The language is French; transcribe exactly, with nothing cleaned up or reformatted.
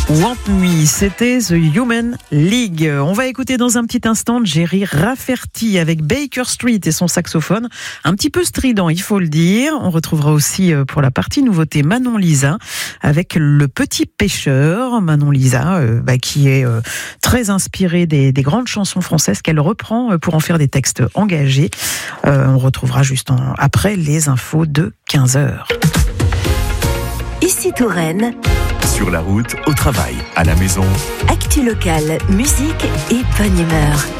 Want Me, c'était The Human League. On va écouter dans un petit instant Jerry Rafferty avec Baker Street et son saxophone. Un petit peu strident, il faut le dire. On retrouvera aussi pour la partie nouveauté Manon Lisa avec Le Petit Pêcheur. Manon Lisa euh, bah, qui est euh, très inspirée des, des grandes chansons françaises qu'elle reprend pour en faire des textes engagés. Euh, on retrouvera juste en, après les infos de quinze heures. Ici Touraine. Sur la route, au travail, à la maison. Actu locale, musique et bonne humeur.